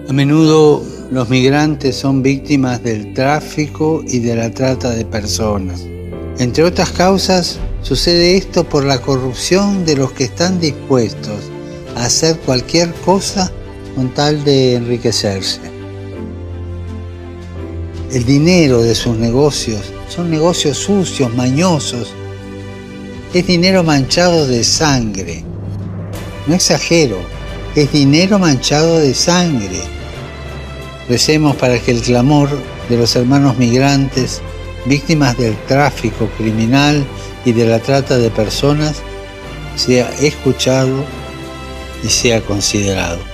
A menudo los migrantes son víctimas del tráfico y de la trata de personas. Entre otras causas, sucede esto por la corrupción de los que están dispuestos a hacer cualquier cosa con tal de enriquecerse. El dinero de sus negocios son negocios sucios, mañosos. Es dinero manchado de sangre. No exagero, es dinero manchado de sangre. Recemos para que el clamor de los hermanos migrantes, víctimas del tráfico criminal y de la trata de personas, sea escuchado y sea considerado.